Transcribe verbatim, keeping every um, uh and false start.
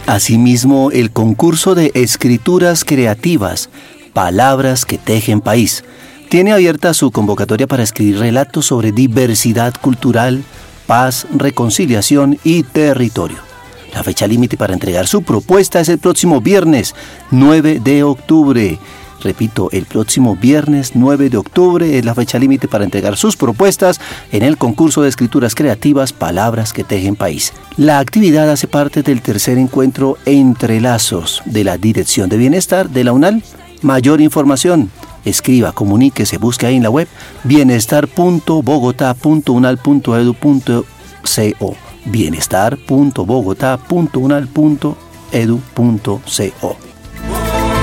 Asimismo, el concurso de escrituras creativas, Palabras que Tejen País, tiene abierta su convocatoria para escribir relatos sobre diversidad cultural, paz, reconciliación y territorio. La fecha límite para entregar su propuesta es el próximo viernes nueve de octubre. Repito, el próximo viernes nueve de octubre es la fecha límite para entregar sus propuestas en el concurso de escrituras creativas Palabras que Tejen País. La actividad hace parte del tercer encuentro Entrelazos de la Dirección de Bienestar de la UNAL. Mayor información, escriba, comuníquese, busque ahí en la web bienestar punto bogotá punto unal punto edu punto co. bienestar punto bogotá punto unal punto edu punto co.